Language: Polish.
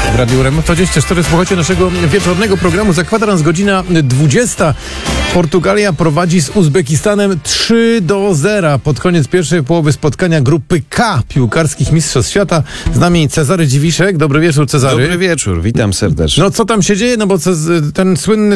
W Radiu RMF24 słuchacie naszego wieczornego programu. Za kwadrans godzina 20. Portugalia prowadzi z Uzbekistanem 3-0. Pod koniec pierwszej połowy spotkania grupy K piłkarskich Mistrzostw Świata. Z nami Cezary Dziwiszek. Dobry wieczór, Cezary. Dobry wieczór, witam serdecznie. No co tam się dzieje? No bo ten słynny